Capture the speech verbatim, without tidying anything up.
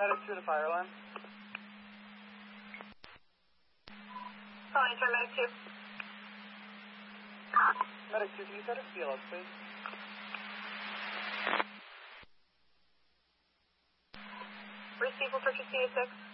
Medic two to fire alarm. Calling for Medic two. Medic two, can you set a C L S, please? Receive for C A six.